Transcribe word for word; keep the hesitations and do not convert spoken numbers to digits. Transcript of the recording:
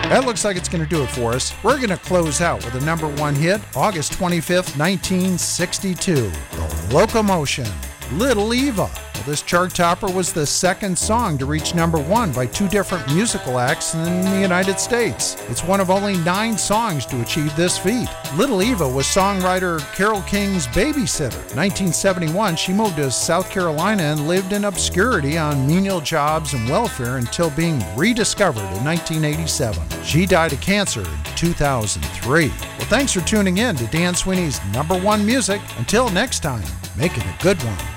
That looks like it's going to do it for us. We're going to close out with a number one hit, August twenty-fifth, nineteen sixty-two, The Locomotion, Little Eva. Well, this chart topper was the second song to reach number one by two different musical acts in the United States. It's one of only nine songs to achieve this feat. Little Eva was songwriter Carole King's babysitter. In nineteen seventy-one, she moved to South Carolina and lived in obscurity on menial jobs and welfare until being rediscovered in nineteen eighty-seven. She died of cancer in two thousand three. Well, thanks for tuning in to Dan Sweeney's Number One Music. Until next time, make it a good one.